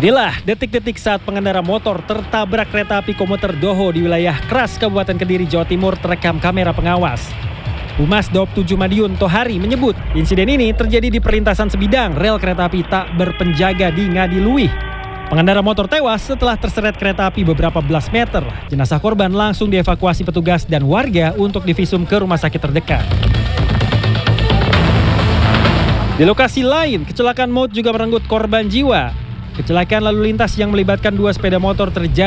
Inilah detik-detik saat pengendara motor tertabrak kereta api komuter Doho di wilayah Kras, Kabupaten Kediri, Jawa Timur terekam kamera pengawas. Humas Daob 7 Madiun Tohari menyebut insiden ini terjadi di perlintasan sebidang rel kereta api tak berpenjaga di Ngadiluih. Pengendara motor tewas setelah terseret kereta api beberapa belas meter. Jenazah korban langsung dievakuasi petugas dan warga untuk divisum ke rumah sakit terdekat. Di lokasi lain, kecelakaan maut juga merenggut korban jiwa. Kecelakaan lalu lintas yang melibatkan dua sepeda motor terjadi